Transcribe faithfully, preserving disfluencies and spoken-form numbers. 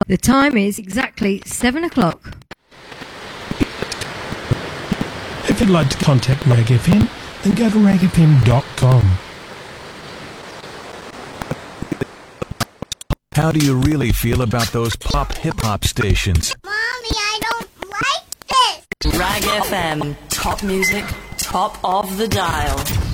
The time is exactly seven o'clock. If you'd like to contact Rag F M, then go to rag f m dot com. How do you really feel about those pop hip-hop stations? Mommy, I don't like this! Rag F M, top music, top of the dial.